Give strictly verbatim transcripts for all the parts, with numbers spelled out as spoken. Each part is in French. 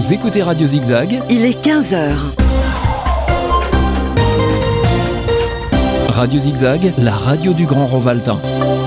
Vous écoutez Radio Zigzag. Il est quinze heures. Radio Zigzag, la radio du Grand Rovaltain.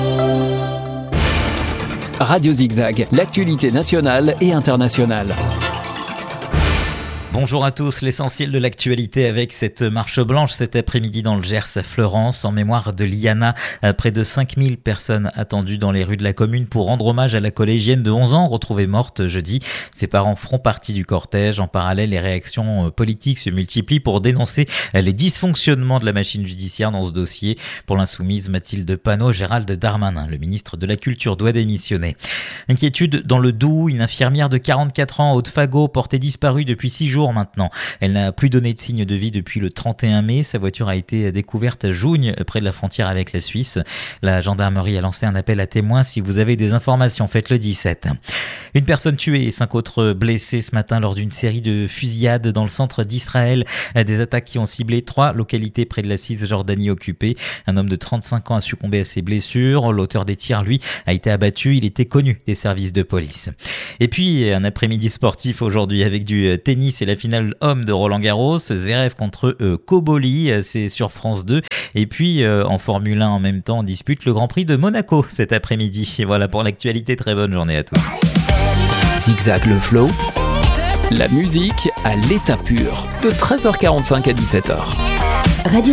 Radio Zigzag, l'actualité nationale et internationale. Bonjour à tous, l'essentiel de l'actualité avec cette marche blanche cet après-midi dans le Gers à Fleurance en mémoire de Liana. Près de cinq mille personnes attendues dans les rues de la commune pour rendre hommage à la collégienne de onze ans retrouvée morte jeudi. Ses parents feront partie du cortège. En parallèle, les réactions politiques se multiplient pour dénoncer les dysfonctionnements de la machine judiciaire dans ce dossier. Pour l'insoumise Mathilde Panot, Gérald Darmanin, le ministre de la Culture, doit démissionner. Inquiétude dans le Doubs, une infirmière de quarante-quatre ans, Haute-Fagot, portée disparue depuis six jours maintenant. Elle n'a plus donné de signe de vie depuis le trente et un mai. Sa voiture a été découverte à Jougnes, près de la frontière avec la Suisse. La gendarmerie a lancé un appel à témoins. Si vous avez des informations, faites le dix-sept. Une personne tuée et cinq autres blessés ce matin lors d'une série de fusillades dans le centre d'Israël. Des attaques qui ont ciblé trois localités près de la Cisjordanie occupée. Un homme de trente-cinq ans a succombé à ses blessures. L'auteur des tirs, lui, a été abattu. Il était connu des services de police. Et puis, un après-midi sportif aujourd'hui avec du tennis et la finale homme de Roland-Garros. Zverev contre euh, Koboli, c'est sur France deux. Et puis, euh, en Formule un en même temps, on dispute le Grand Prix de Monaco cet après-midi. Et voilà pour l'actualité. Très bonne journée à tous. Zigzag le flow, la musique à l'état pur, de treize heures quarante-cinq à dix-sept heures. Radio